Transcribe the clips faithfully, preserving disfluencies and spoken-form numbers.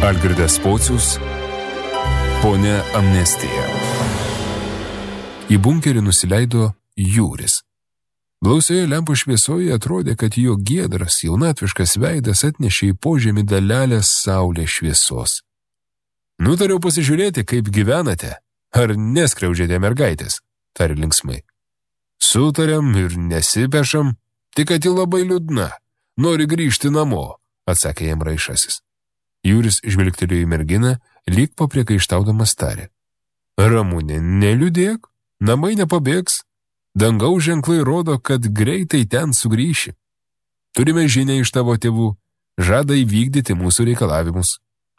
Algirdas Pocius, Ponia Amnestija. Į bunkerį nusileido Jūris. Blausioje lempų šviesoje atrodė, kad jo giedras, jaunatviškas veidas atnešė į požemį dalelės saulės šviesos. Nutariau pasižiūrėti, kaip gyvenate, ar neskriaudžiate mergaitės, tarė linksmai. Sutarėm ir nesipešam, tik kad ji labai liūdna, nori grįžti namo, atsakė jam Raišasis. Jūris žvilgtelėjo į merginą, lyg papriekaištaudamas tarė. Ramunė, neliūdėk, namai nepabėgs. Dangaus ženklai rodo, kad greitai ten sugrįši. Turime žinią iš tavo tėvų, žada įvykdyti mūsų reikalavimus.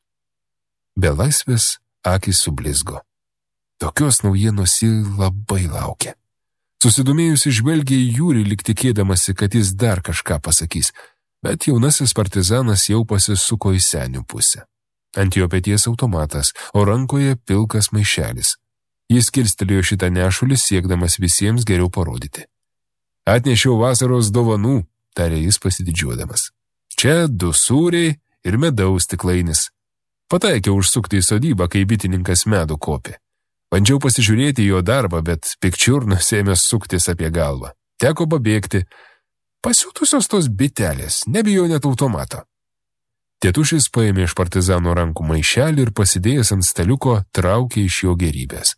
Belaisvės akys sublizgo. Tokios naujienos ji labai laukė. Susidomėjusi žvelgė į Jūrį, lyg tikėdamasi, kad jis dar kažką pasakys, bet jaunasis partizanas jau pasisuko į senių pusę. Ant jo peties automatas, o rankoje pilkas maišelis. Jis kilstelėjo šitą nešulį, siekdamas visiems geriau parodyti. Atnešiau vasaros dovanų, tarė jis pasididžiuodamas. Čia du sūriai ir medaus stiklainis. Pataikiau užsukti į sodybą, kai bitininkas medų kopė. Bandžiau pasižiūrėti jo darbą, bet pikčiurnos ėmė suktis apie galvą. Teko pabėgti. Pasiutusios tos bitelės, nebijo net automato. Tėtušis paėmė iš partizano rankų maišelį ir pasidėjęs ant staliuko traukė iš jo gerybės.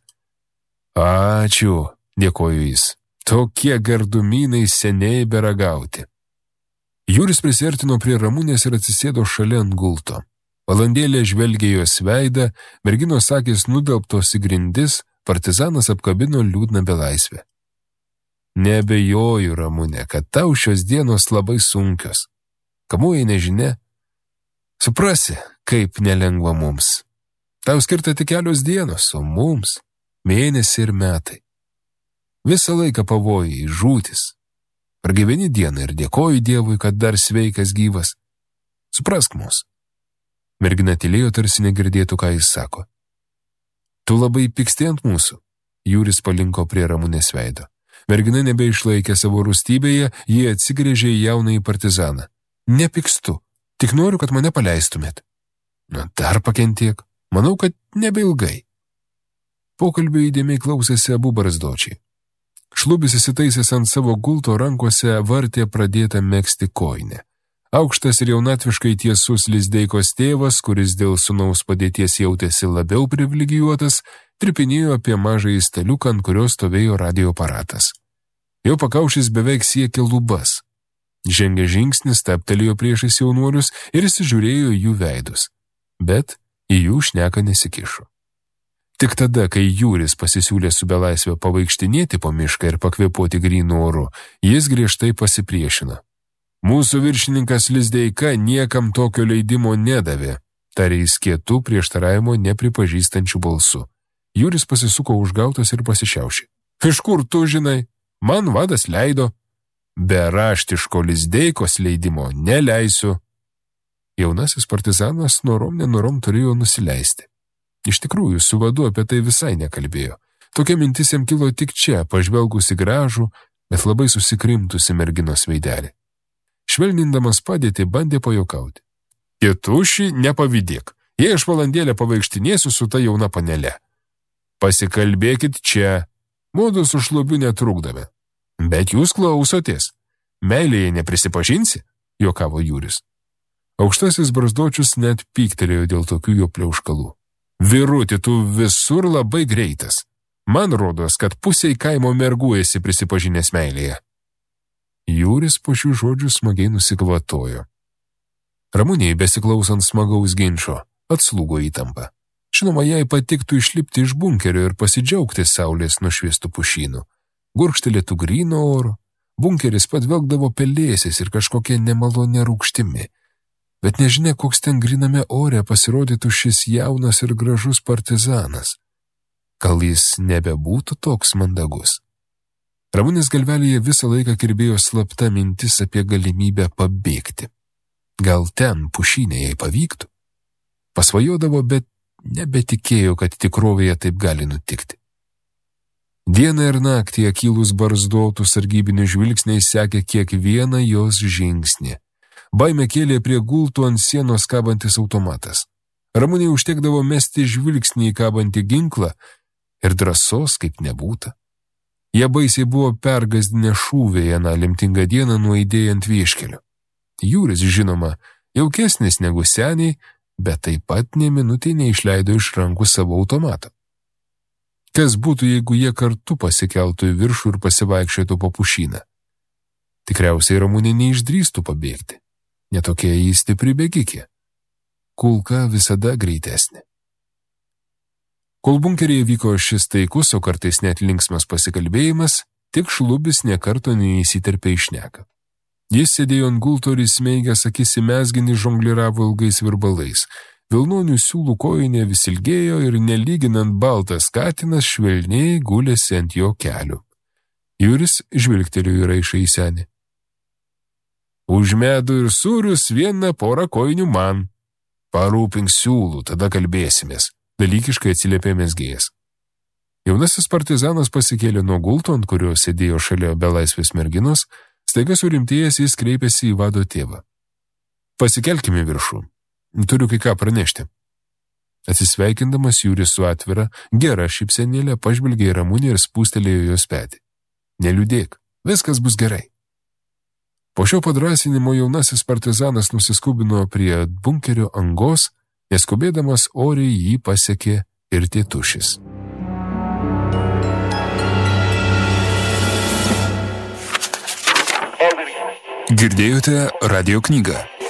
Ačiū, dėkoju jis. Tokie gardumynai seniai beragauti. Jūris prisiartino prie Ramunės ir atsisėdo šalia ant gulto. Valandėlė žvelgė jos veidą, merginos akys nudelbtos į grindis, partizanas apkabino liūdną belaisvę. Neabejoju, Ramunė, kad tau šios dienos labai sunkios. Kamu jei nežinia? Suprasi, kaip nelengva mums. Tau skirta tik kelios dienos, o mums mėnesiai ir metai. Visą laiką pavojai, žūtis. Pragyveni dieną ir dėkoju Dievui, kad dar sveikas gyvas. Suprask mus. Mergina tylėjo, tarsi negirdėtų, ką jis sako. Tu labai pyksti ant mūsų. Jūris palinko prie Ramunės veido. Mergina nebeišlaikė savo rūstybėje, jie atsigrėžė į jaunąjį partizaną. Nepykstu, tik noriu, kad mane paleistumėt. Na, dar pakentiek. Manau, kad nebeilgai. Pokalbio įdėmiai klausėsi abu barzdočiai. Šlubis įsitaisęs ant savo gulto rankose vartė pradėtą megzti kojinę. Aukštas ir jaunatviškai tiesus Lizdeikos tėvas, kuris dėl sūnaus padėties jautėsi labiau privilegijuotas, tripinėjo apie mažąjį staliuką, ant kurio stovėjo radio aparatas. Jo pakaušis beveik siekė lubas. Žengė žingsnis, stabtelėjo priešais jaunuolius ir įsižiūrėjo jų veidus. Bet į jų šneką nesikišo. Tik tada, kai Jūris pasisiūlė su belaisvė pavaikštinėti po mišką ir pakvėpuoti grynu oru, jis griežtai pasipriešino. Mūsų viršininkas Lizdeika niekam tokio leidimo nedavė, tarė jis kietų prieštaravimo nepripažįstančių balsų. Jūris pasisuko užgautas ir pasišiaušė. Iš kur tu žinai? Man vadas leido. Be raštiško Lizdeikos leidimo neleisiu. Jaunasis partizanas norom nenorom turėjo nusileisti. Iš tikrųjų, su vadu apie tai visai nekalbėjo. Tokia mintis jam kilo tik čia, pažvelgusi gražų, bet labai susikrimtusi merginos veidelį. Švelnindamas padėtį, bandė pajokauti. Tėtuši, nepavydėk, jei aš valandėlę pavaikštinėsiu su ta jauna panele. Pasikalbėkit čia, mudu su šlubiu netrukdame. Bet jūs klausotės. Meilėje neprisipažinsi, juokavo Jūris. Aukštasis barzdočius net pyktelėjo dėl tokių jo pliauškalų. Vyruti, tu visur labai greitas. Man rodos, kad pusiai kaimo mergų esi prisipažinęs meilėje. Jūris po šių žodžių smagiai nusikvatojo. Ramunei, besiklausant smagaus ginčo, atslūgo įtampa. Žinoma, jai patiktų išlipti iš bunkerio ir pasidžiaugti saulės nušviestų pušynų. Gurkštelėtų gryno oro, bunkeris padvelgdavo pelėsis ir kažkokia nemalonė rūgštimi. Bet nežinia, koks ten griname ore pasirodytų šis jaunas ir gražus partizanas. Gal jis nebebūtų toks mandagus? Ramunės galvelėje visą laiką kirbėjo slapta mintis apie galimybę pabėgti. Gal ten pušynė jai pavyktų? Pasvajodavo, bet nebetikėjo, kad tikrovėje taip gali nutikti. Dieną ir naktį akylus barzdotų sargybinių žvilgsniai sekė kiekvieną jos žingsnį. Baimę kėlė prie gultų ant sienos kabantis automatas. Ramunei užtekdavo mesti žvilgsnį į kabantį ginklą ir drąsos kaip nebūta. Jie baisiai buvo pergazdinę šūviai aną lemtingą dieną nuaidėjant vieškeliu. Jūris, žinoma, jaukesnis negu seniai, bet taip pat nė minutė neišleido iš rankų savo automatą. Kas būtų, jeigu jie kartu pasikeltų į viršų ir pasivaikščiotų po pušyną? Tikriausiai Ramunė neišdrįstų pabėgti. Netokia jį stipri bėgikė. Kulka visada greitesnė. Kol bunkeryje vyko šis taikus, o kartais net linksmas pasikalbėjimas, tik Šlubis nekarto neįsiterpė į šneką. Jis sėdėjo ant gulto ir įsmeigęs akis į mezginį žongliravo ilgais virbalais. Vilnonių siūlų kojinė vis ilgėjo ir nelyginant baltas katinas švelniai gulėsi ant jo kelių. Jūris žvilgtelėjo į raišą į senį. Už medų ir sūrius vieną porą kojinių man. Parūpink siūlų, tada kalbėsimės, dalykiškai atsiliepė mezgėjas. Jaunasis partizanas pasikėlė nuo gulto, ant kurio sėdėjo šalia belaisvės merginos, staiga surimtėjęs jis kreipėsi į vado tėvą. Pasikelkime viršų, turiu kai ką pranešti. Atsisveikindamas Jūris su atvira, gera šypsenėlė pažvelgė į Ramunę ir spūstelėjo jos petį. Neliūdėk, viskas bus gerai. Po šio padrąsinimo jaunasis partizanas nusiskubino prie bunkerio angos, neskubėdamas oriai jį pasiekė ir tėtušis. Girdėjote radijo knygą